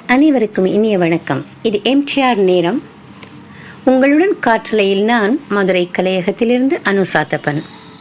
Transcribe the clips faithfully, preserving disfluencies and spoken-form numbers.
அனைவருக்கும் இனிய வணக்கம். இது எம்டிஆர் நேரம். உங்களுடன் காற்றலையில் நான் மதுரை கலையகத்திலிருந்து அனுசாத்தப்பன்.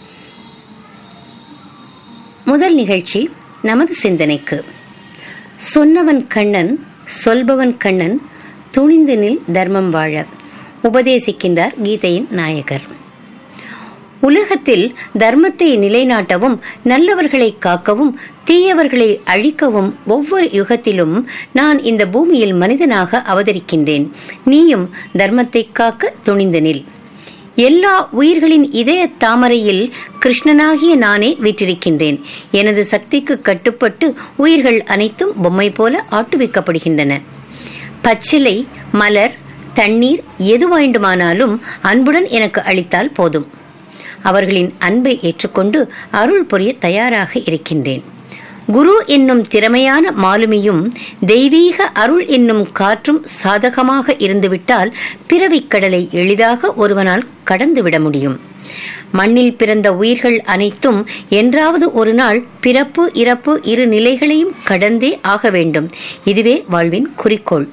முதல் நிகழ்ச்சி நமது சிந்தனைக்கு. சொன்னவன் கண்ணன், சொல்பவன் கண்ணன், துணிந்து நில் தர்மம் வாழ உபதேசிக்கின்றார் கீதையின் நாயகர். உலகத்தில் தர்மத்தை நிலைநாட்டவும், நல்லவர்களை காக்கவும், தீயவர்களை அழிக்கவும் ஒவ்வொரு யுகத்திலும் நான் இந்த பூமியில் மனிதனாக அவதரிக்கின்றேன். நீயும் தர்மத்தை காக்க துணிந்து நில். எல்லா உயிர்களின் இதய தாமரையில் கிருஷ்ணனாகிய நானே வீற்றிருக்கின்றேன். எனது சக்திக்கு கட்டுப்பட்டு உயிர்கள் அனைத்தும் பொம்மை போல ஆட்டுவிக்கப்படுகின்றன. பச்சிலை, மலர், தண்ணீர் எது வேண்டுமானாலும் அன்புடன் எனக்கு அளித்தால் போதும். அவர்களின் அன்பை ஏற்றுக்கொண்டு அருள் புரிய தயாராக இருக்கின்றேன். குரு என்னும் திறமையான மாலுமியும் தெய்வீக அருள் என்னும் காற்றும் சாதகமாக இருந்துவிட்டால் பிறவிக்கடலை எளிதாக ஒருவனால் கடந்துவிட முடியும். மண்ணில் பிறந்த உயிர்கள் அனைத்தும் என்றாவது ஒரு நாள் பிறப்பு இறப்பு இரு நிலைகளையும் கடந்தே ஆக வேண்டும். இதுவே வாழ்வின் குறிக்கோள்.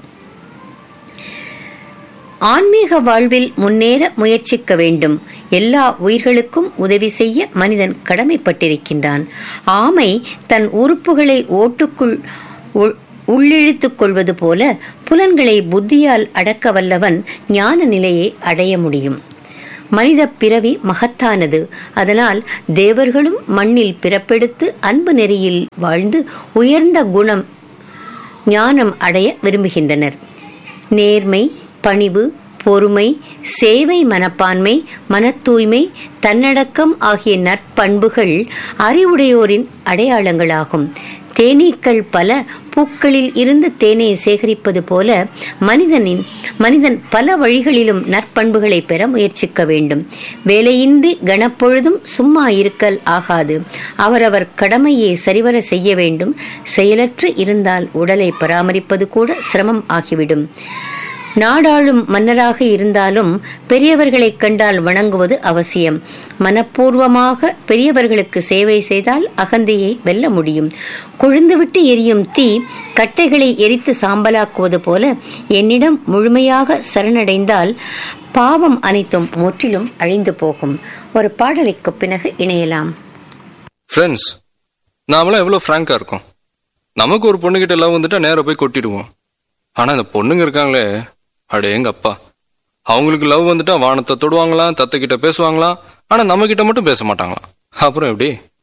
ஆன்மீக வாழ்வில் முன்னேற முயற்சிக்க வேண்டும். எல்லா உயிர்களுக்கும் உதவி செய்ய மனிதன் கடமைப்பட்டிருக்கின்றான். ஆமை தன் உறுப்புகளை ஓட்டுக்குள் உள்ளிழுத்துக் கொள்வது போல புலன்களை புத்தியால் அடக்க வல்லவன் ஞான நிலையை அடைய முடியும். மனித பிறவி மகத்தானது. அதனால் தேவர்களும் மண்ணில் பிறப்பெடுத்து அன்பு நெறியில் வாழ்ந்து உயர்ந்த குணம் ஞானம் அடைய விரும்புகின்றனர். நேர்மை, பணிவு, பொறுமை, சேவை மனப்பான்மை, மன தூய்மை, தன்னடக்கம் ஆகிய நற்பண்புகள் அறிவுடையோரின் அடையாளங்களாகும். தேனீக்கள் பல பூக்களில் இருந்து தேனை சேகரிப்பது போல மனிதனின் மனிதன் பல வழிகளிலும் நற்பண்புகளை பெற முயற்சிக்க வேண்டும். வேலையின்றி கனப்பொழுதும் சும்மா இருக்கல் ஆகாது. அவரவர் கடமையை சரிவர செய்ய வேண்டும். செயலற்று இருந்தால் உடலை பராமரிப்பது கூட சிரமம் ஆகிவிடும். நாடாளும் மன்னராக இருந்தாலும் பெரியவர்களை கண்டால் வணங்குவது அவசியம். மனப்பூர்வமாக பெரியவர்களுக்கு சேவை செய்தால் அகந்தையை வெல்ல முடியும். கொழுந்துவிட்டு எரியும் தீ கட்டைகளை எரித்து சாம்பலாக்குவது போல என்னிடம் முழுமையாக சரணடைந்தால் பாவம் அனைத்தும் முற்றிலும் அழிந்து போகும். ஒரு பாடலுக்கு பிறகு இணையலாம். ஃப்ரெண்ட்ஸ், நாமெல்லாம் எவ்வளவு ஃப்ராங்கா இருக்கோம். நமக்கு ஒரு பொண்ணுகிட்ட லவ் வந்துட்டா நேரா போய் கொட்டிடுவோம். ஆனா இந்த பொண்ணுங்க இருக்காங்களே, அடே எங்க அப்பா, அவங்களுக்கு லவ் வந்துட்டா வானத்தை தொடுவாங்களாம், தத்தை கிட்ட பேசுவாங்களாம். ஆனா நம்ம கிட்ட மட்டும் பேச மாட்டாங்களாம். அப்புறம் எப்படி?